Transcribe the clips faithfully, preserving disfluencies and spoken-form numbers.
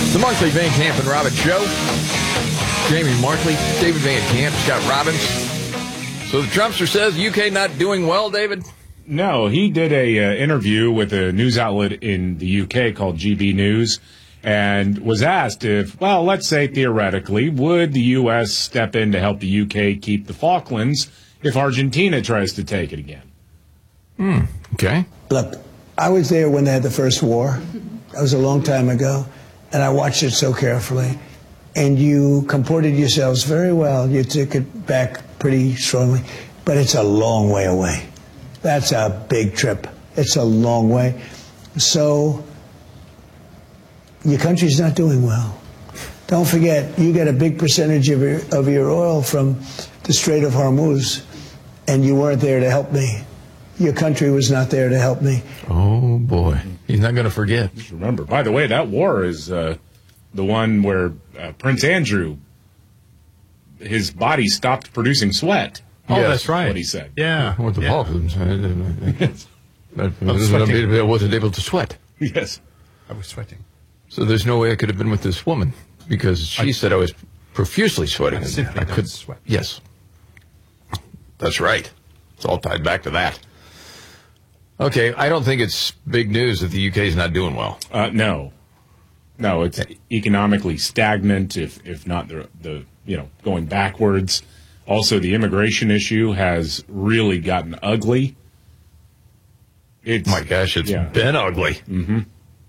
The Markley, Van Camp, and Robbins Show. Jamie Markley, David Van Camp, Scott Robbins. So the Trumpster says U K not doing well, David? No, he did a uh, interview with a news outlet in the U K called G B News and was asked if, well, let's say theoretically, would the U S step in to help the U K keep the Falklands if Argentina tries to take it again? Hmm, okay. Look, I was there when they had the first war. That was a long time ago. And I watched it so carefully. And you comported yourselves very well. You took it back pretty strongly. But it's a long way away. That's a big trip. It's a long way. So your country's not doing well. Don't forget, you get a big percentage of your, of your oil from the Strait of Hormuz. And you weren't there to help me. Your country was not there to help me. Oh, boy. He's not going to forget. Remember, by the way, that war is uh, the one where uh, Prince Andrew, his body stopped producing sweat. Oh, Yes, that's right. What he said. Yeah. What the yeah. Falklands? I sweating. wasn't able to sweat. Yes. I was sweating. So there's no way I could have been with this woman because she I, said I was profusely sweating. I simply I don't could sweat. Yes. That's right. It's all tied back to that. Okay, I don't think it's big news that the U K is not doing well. Uh, no. No, it's economically stagnant, if if not the, the, you know, going backwards. Also, the immigration issue has really gotten ugly. It's, My gosh, it's yeah. been ugly. Mm-hmm.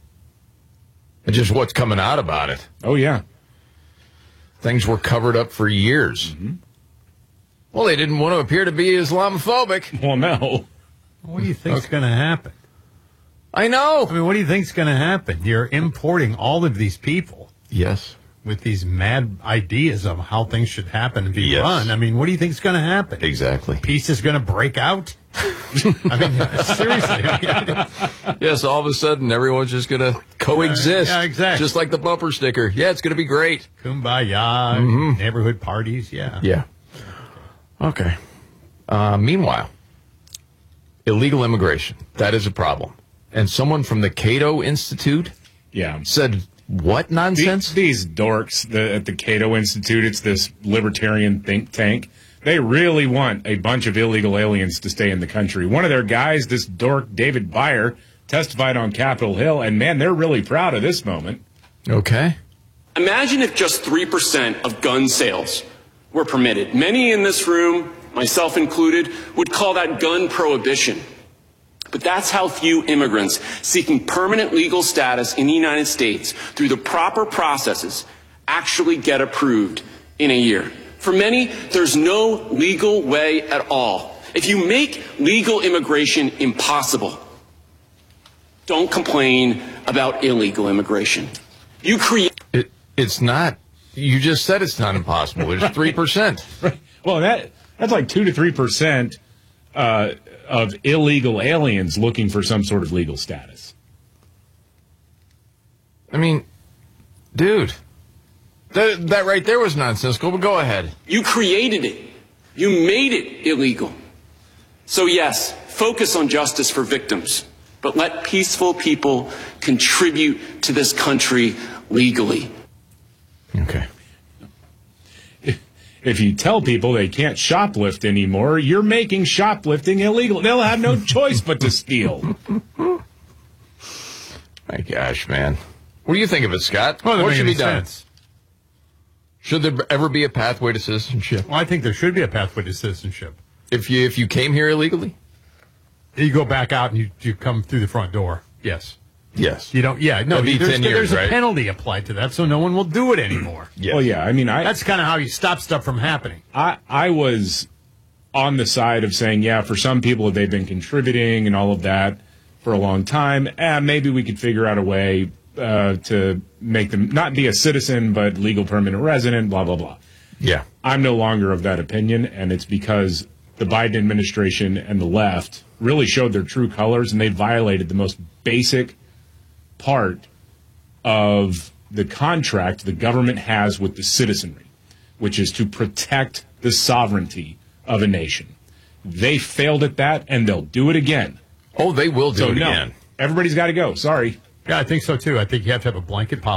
And just what's coming out about it. Oh, yeah. Things were covered up for years. Mm-hmm. Well, they didn't want to appear to be Islamophobic. Well, no. What do you think's Okay. going to happen? I know. I mean, what do you think's going to happen? You're importing all of these people Yes. with these mad ideas of how things should happen and be Yes. run. I mean, what do you think's going to happen? Exactly. Peace is going to break out? I mean, seriously. I mean, Yes, all of a sudden, everyone's just going to coexist. Yeah, exactly. Just like the bumper sticker. Yeah, it's going to be great. kumbaya, Mm-hmm. neighborhood parties, yeah. Yeah. Okay. Uh, meanwhile, illegal immigration. That is a problem. And someone from the Cato Institute Yeah. said, what nonsense? The- these dorks the, at the Cato Institute, it's this libertarian think tank. They really want a bunch of illegal aliens to stay in the country. One of their guys, this dork David Byer, testified on Capitol Hill, and man, they're really proud of this moment. Okay. Imagine if just three percent of gun sales were permitted. Many in this room, myself included, would call that gun prohibition. But that's how few immigrants seeking permanent legal status in the United States through the proper processes actually get approved in a year. For many, there's no legal way at all. If you make legal immigration impossible, don't complain about illegal immigration. You create... It, it's not. You just said it's not impossible. It's three percent. Right. Well, that that's like two to three percent uh, of illegal aliens looking for some sort of legal status. I mean, dude, that, that right there was nonsensical, but go ahead. You created it. You made it illegal. So yes, focus on justice for victims, but let peaceful people contribute to this country legally. Okay. If you tell people they can't shoplift anymore, you're making shoplifting illegal. They'll have no choice but to steal. My gosh, man. What do you think of it, Scott? Well, that what makes should be any done? sense. Should there ever be a pathway to citizenship? Well, I think there should be a pathway to citizenship. If you if you came here illegally? You go back out and you, you come through the front door. Yes. Yes. You don't, yeah, no, That'd be there's, ten years, there's a right? penalty applied to that, so no one will do it anymore. Yes. Well, yeah, I mean, I That's kind of how you stop stuff from happening. I, I was on the side of saying, yeah, for some people, they've been contributing and all of that for a long time. Eh, maybe we could figure out a way uh, to make them not be a citizen, but legal permanent resident, blah, blah, blah. Yeah. I'm no longer of that opinion, and it's because the Biden administration and the left really showed their true colors, and they violated the most basic part of the contract the government has with the citizenry, which is to protect the sovereignty of a nation. They failed at that, and they'll do it again. Oh, they will do So it no, again. everybody's got to go. Sorry. Yeah, I think so, too. I think you have to have a blanket policy.